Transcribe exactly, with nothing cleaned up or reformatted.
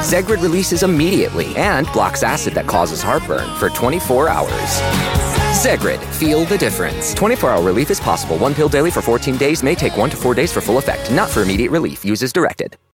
Zegrid releases immediately and blocks acid that causes heartburn for twenty-four hours. Zegrid, feel the difference. twenty-four hour relief is possible. One pill daily for fourteen days may take one to four days for full effect. Not for immediate relief. Use as directed.